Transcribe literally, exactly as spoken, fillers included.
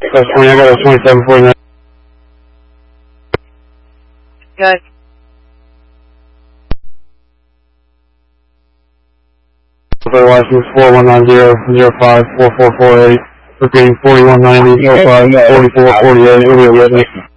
That's twenty, I got a twenty-seven forty-nine. Good. License four one nine zero zero five four four four eight. Repeating forty-one ninety oh five forty-four forty-eight. Will be a witness.